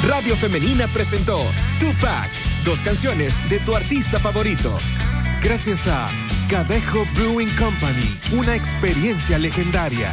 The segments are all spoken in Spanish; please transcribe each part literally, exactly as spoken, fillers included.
Radio Femenina presentó Tupac, dos canciones de tu artista favorito. Gracias a Cadejo Brewing Company, una experiencia legendaria.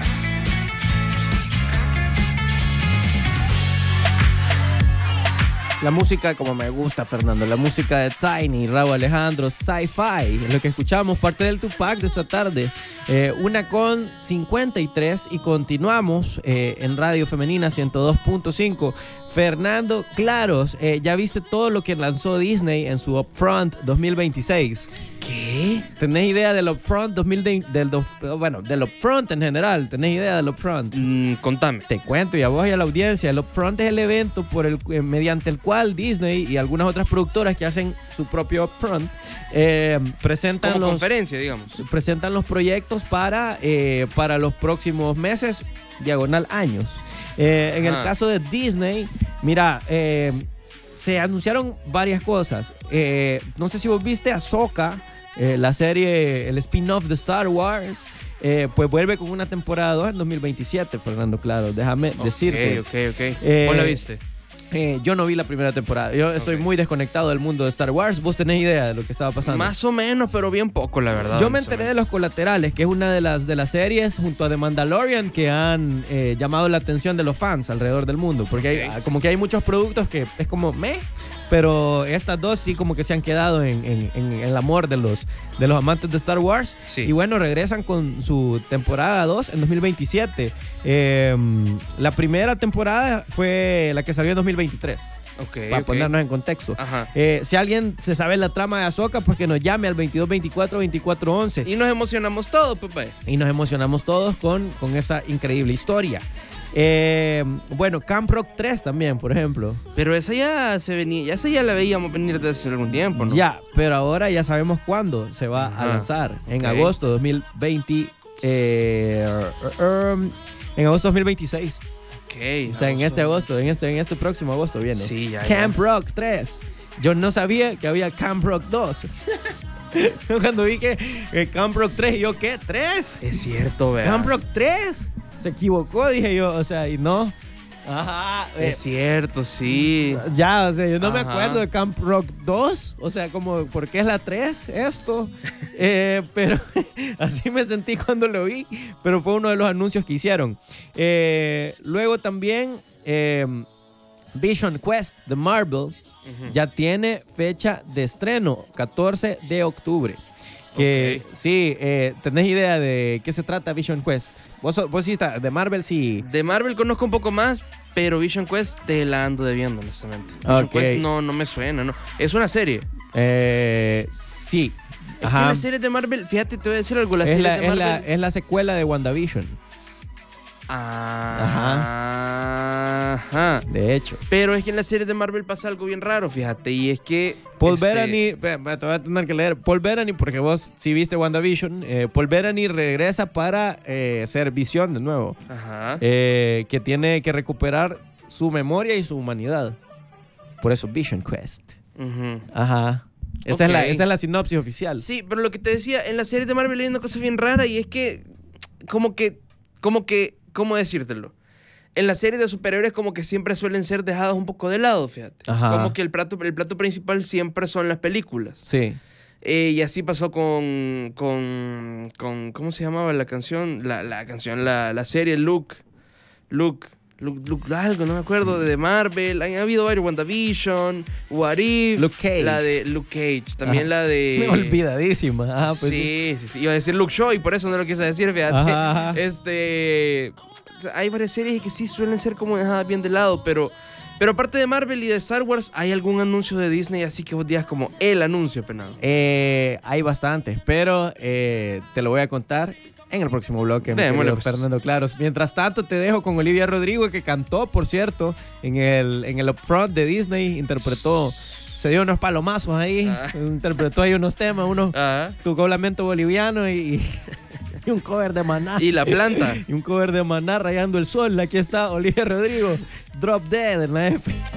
La música como me gusta, Fernando, la música de Tiny, Raúl Alejandro, Sci-Fi, es lo que escuchamos, parte del Tupac de esta tarde. Eh, una con cincuenta y tres y continuamos eh, en Radio Femenina ciento dos punto cinco. Fernando Claros, eh, ¿ya viste todo lo que lanzó Disney en su Upfront dos mil veintiséis? ¿Qué? ¿Tenés idea del Upfront dos mil veinte, del, bueno, del Upfront en general? ¿Tenés idea del Upfront? Mm, contame. Te cuento y a vos y a la audiencia. El Upfront es el evento por el, eh, mediante el cual Disney y algunas otras productoras que hacen su propio Upfront eh, presentan Como los conferencia, digamos. presentan los proyectos para, eh, para los próximos meses, diagonal años. Eh, en el caso de Disney, mira, eh, se anunciaron varias cosas. Eh, no sé si vos viste Ahsoka, eh, la serie, el spin-off de Star Wars, eh, pues vuelve con una temporada dos en dos mil veintisiete, Fernando Claro. Déjame okay, decirte. Ok, ok, eh, ¿Vos la viste? Eh, yo no vi la primera temporada. Yo estoy Okay. muy desconectado del mundo de Star Wars. ¿Vos tenés idea de lo que estaba pasando? Más o menos, pero bien poco, la verdad. Yo me enteré de Los Colaterales, que es una de las, de las series junto a The Mandalorian que han eh, llamado la atención de los fans alrededor del mundo. Porque Okay. hay, como que hay muchos productos que es como meh, pero estas dos sí como que se han quedado en, en, en el amor de los, de los amantes de Star Wars. Sí. Y bueno, regresan con su temporada dos en dos mil veintisiete. Eh, la primera temporada fue la que salió en dos mil veintitrés. Okay, Para okay. ponernos en contexto. Ajá. Eh, si alguien se sabe la trama de Ahsoka, pues que nos llame al veintidós veinticuatro veinticuatro once. Y nos emocionamos todos, papá. Y nos emocionamos todos con, con esa increíble historia. Eh, bueno, Camp Rock tres también, por ejemplo. Pero esa ya se venía, ya esa ya la veíamos venir desde hace algún tiempo, ¿no? Ya, pero ahora ya sabemos cuándo se va Ajá. a lanzar. En Ok. agosto dos mil veinte. Eh, um, en agosto dos mil veintiséis. Ok. O sea, en este agosto, en este, en este próximo agosto viene. Sí, ya, Camp ya. Rock tres. Yo no sabía que había Camp Rock dos. Cuando vi que eh, Camp Rock tres, y yo, ¿qué? ¿tres? Es cierto, ¿verdad? Camp Rock tres. Se equivocó, dije yo. O sea, y no. Ajá. eh, Es cierto, sí. Ya, o sea, yo no me Ajá. acuerdo de Camp Rock dos. O sea, como, ¿por qué es la tres esto? Eh, pero así me sentí cuando lo vi. Pero fue uno de los anuncios que hicieron. Eh, luego también eh, Vision Quest de Marvel Ujú. ya tiene fecha de estreno, catorce de octubre. Que Ok. sí, eh, ¿tenés idea de qué se trata Vision Quest? Vos, sos- vos sí está, de Marvel sí. De Marvel conozco un poco más, pero Vision Quest te la ando debiendo, honestamente. Vision Ok. Quest no, no me suena, ¿no? Es una serie. Eh, sí. Es que las series de Marvel, fíjate, te voy a decir algo, las Es series la, de es, la, Marvel... es la secuela de WandaVision, Ah, ajá. de hecho. Pero es que en las series de Marvel pasa algo bien raro, fíjate, y es que... Paul este, Bettany, ve, ve, te voy a tener que leer. Paul Bettany, porque vos sí viste WandaVision, eh, Paul Bettany regresa para eh, ser Visión de nuevo, Ajá. eh, que tiene que recuperar su memoria y su humanidad. Por eso Vision Quest. Ujú. Ajá. Esa, es la, Ok. esa es la sinopsis oficial. Sí, pero lo que te decía, en las series de Marvel hay una cosa bien rara y es que, como que, como que, ¿cómo decírtelo? En las series de superhéroes como que siempre suelen ser dejados un poco de lado, fíjate. Ajá. Como que el plato, el plato principal siempre son las películas. Sí. Eh, y así pasó con, con, con, ¿cómo se llamaba la canción? La, la canción, la, la serie Luke, Luke, Luke, Luke, algo, no me acuerdo, de Marvel. Han habido varios, WandaVision, What If, Luke Cage. la de Luke Cage, también Ajá. la de... Olvidadísima. Ajá, pues sí. sí, sí, sí, iba a decir Luke Shaw y por eso no lo quise decir, fíjate. Ajá, ajá. Este, hay varias series que sí suelen ser como dejadas bien de lado, pero... Pero aparte de Marvel y de Star Wars, ¿hay algún anuncio de Disney así que vos digas como el anuncio, penado? Eh, hay bastantes, pero eh, te lo voy a contar en el próximo bloque, mi Démosle, querido pues. Fernando Claros. Mientras tanto, te dejo con Olivia Rodrigo, que cantó, por cierto, en el, en el Upfront de Disney. Interpretó, se dio unos palomazos ahí, Ah. interpretó ahí unos temas, unos Ajá. tocó lamento boliviano y, y un cover de Maná. Y la planta. Y un cover de Maná rayando el sol. Aquí está Olivia Rodrigo, Drop Dead en la F.